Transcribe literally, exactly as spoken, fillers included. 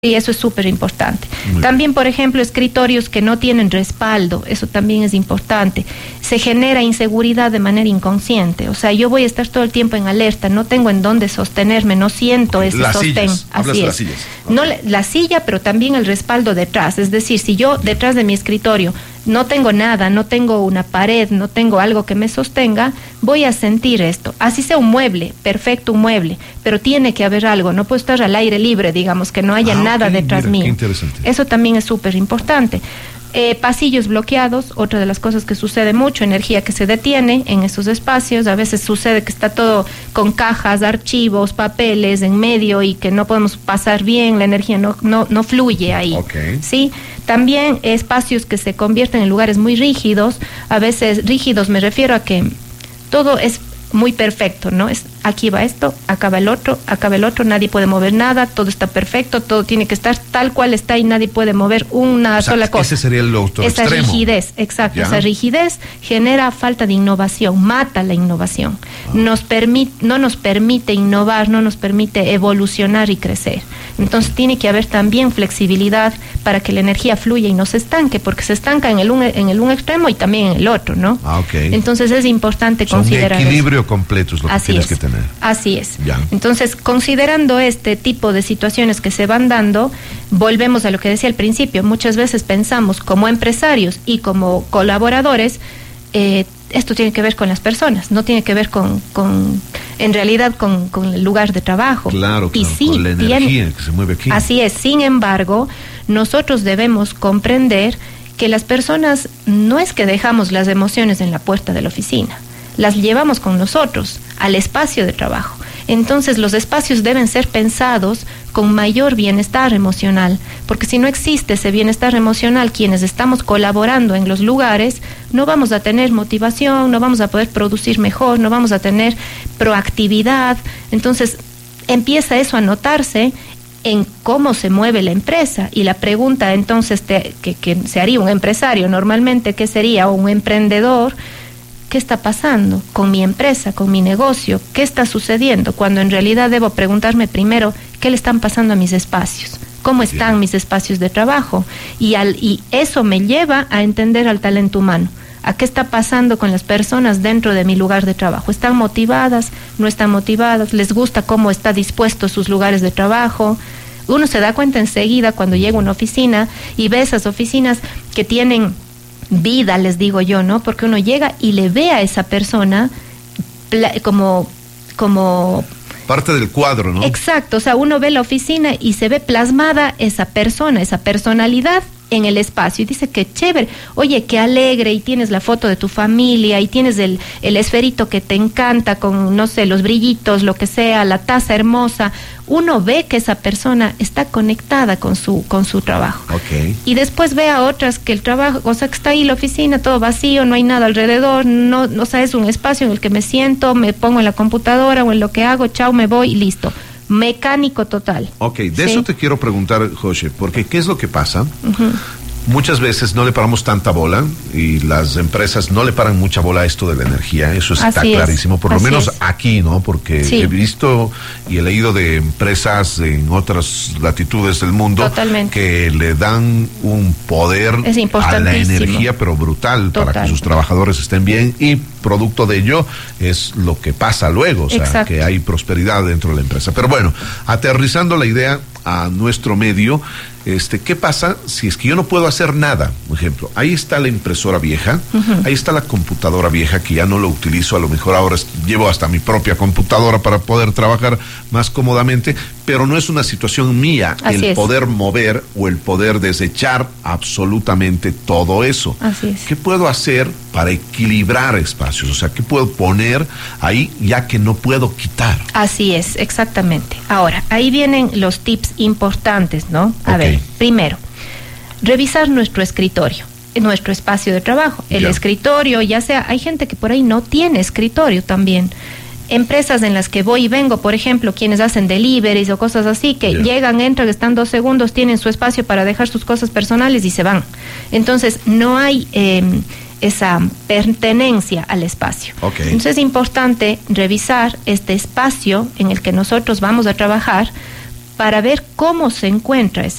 Y eso es súper importante. También, por ejemplo, escritorios que no tienen respaldo, eso también es importante. Se genera inseguridad de manera inconsciente. O sea, yo voy a estar todo el tiempo en alerta, no tengo en dónde sostenerme, no siento okay. ese las sostén. Sillas. Así es. es. Las sillas. Okay. No la silla, pero también el respaldo detrás. Es decir, si yo detrás de mi escritorio no tengo nada, no tengo una pared, no tengo algo que me sostenga, voy a sentir esto. Así sea un mueble, perfecto un mueble, pero tiene que haber algo. No puedo estar al aire libre, digamos, que no haya ah, nada okay, detrás mira, mío. Interesante. Eso también es súper importante. Eh, pasillos bloqueados, otra de las cosas que sucede mucho, energía que se detiene en esos espacios. A veces sucede que está todo con cajas, archivos, papeles en medio y que no podemos pasar bien, la energía no, no, no fluye ahí. Okay. ¿Sí? También espacios que se convierten en lugares muy rígidos. A veces rígidos me refiero a que todo es muy perfecto, ¿no? Es aquí va esto, acá va el otro, acá va el otro, nadie puede mover nada, todo está perfecto, todo tiene que estar tal cual está y nadie puede mover una o sea, sola cosa. Ese sería el otro esa extremo. rigidez, exacto, ¿Ya? Esa rigidez genera falta de innovación, mata la innovación. Ah. Nos permite, no nos permite innovar, no nos permite evolucionar y crecer. Entonces tiene que haber también flexibilidad para que la energía fluya y no se estanque, porque se estanca en el un, en el un extremo y también en el otro, ¿no? Ah, okay. Entonces es importante o sea, considerar un equilibrio eso. completo es lo que Así tienes es. que tener. Así es. Ya. Entonces, considerando este tipo de situaciones que se van dando, volvemos a lo que decía al principio. Muchas veces pensamos como empresarios y como colaboradores, eh, esto tiene que ver con las personas, no tiene que ver con, con en realidad, con, con el lugar de trabajo. Claro, y claro, sí, con la energía tiene, que se mueve aquí. Así es. Sin embargo, nosotros debemos comprender que las personas no es que dejamos las emociones en la puerta de la oficina, las llevamos con nosotros al espacio de trabajo. Entonces los espacios deben ser pensados con mayor bienestar emocional, porque si no existe ese bienestar emocional, quienes estamos colaborando en los lugares, no vamos a tener motivación, no vamos a poder producir mejor, no vamos a tener proactividad. Entonces empieza eso a notarse en cómo se mueve la empresa. Y la pregunta entonces te, que, que se haría un empresario normalmente, ¿qué sería? O un emprendedor, ¿qué está pasando con mi empresa, con mi negocio? ¿Qué está sucediendo? Cuando en realidad debo preguntarme primero, ¿qué le están pasando a mis espacios? ¿Cómo están Bien. mis espacios de trabajo? Y, al, y eso me lleva a entender al talento humano. ¿A qué está pasando con las personas dentro de mi lugar de trabajo? ¿Están motivadas? ¿No están motivadas? ¿Les gusta cómo está dispuesto sus lugares de trabajo? Uno se da cuenta enseguida cuando llega a una oficina y ve esas oficinas que tienen vida, les digo yo, ¿no? Porque uno llega y le ve a esa persona como, como parte del cuadro, ¿no? Exacto, o sea, uno ve la oficina y se ve plasmada esa persona, esa personalidad en el espacio y dice que chévere, oye, qué alegre, y tienes la foto de tu familia y tienes el, el esferito que te encanta con, no sé, los brillitos, lo que sea, la taza hermosa. Uno ve que esa persona está conectada con su con su trabajo. Okay. Y después ve a otras que el trabajo, o sea, que está ahí la oficina, todo vacío, no hay nada alrededor, no, no o sea, es un espacio en el que me siento, me pongo en la computadora o en lo que hago, chao, me voy y listo. Mecánico total. Ok, de ¿sí? eso te quiero preguntar, José, porque ¿qué es lo que pasa? Uh-huh. Muchas veces no le paramos tanta bola y las empresas no le paran mucha bola a esto de la energía, eso está Así clarísimo, por es. lo menos es. aquí, ¿no? Porque sí. he visto y he leído de empresas en otras latitudes del mundo Totalmente. que le dan un poder a la energía, pero brutal, Total. para que sus trabajadores estén bien, y producto de ello es lo que pasa luego, o sea, Exacto. que hay prosperidad dentro de la empresa. Pero bueno, aterrizando la idea a nuestro medio, este, ¿qué pasa si es que yo no puedo hacer nada? Por ejemplo, ahí está la impresora vieja, uh-huh. ahí está la computadora vieja que ya no lo utilizo, a lo mejor ahora es, llevo hasta mi propia computadora para poder trabajar más cómodamente, pero no es una situación mía Así el es. poder mover o el poder desechar absolutamente todo eso. Así es. ¿Qué puedo hacer para equilibrar espacios? O sea, ¿qué puedo poner ahí ya que no puedo quitar? Así es, exactamente. Ahora, ahí vienen los tips importantes, ¿no? A Okay. ver, primero, revisar nuestro escritorio, nuestro espacio de trabajo. El Ya. escritorio, ya sea, hay gente que por ahí no tiene escritorio también. Empresas en las que voy y vengo, por ejemplo, quienes hacen deliveries o cosas así, que Yeah. llegan, entran, están dos segundos, tienen su espacio para dejar sus cosas personales y se van. Entonces, no hay eh, esa pertenencia al espacio. Okay. Entonces, es importante revisar este espacio en el que nosotros vamos a trabajar para ver cómo se encuentra ese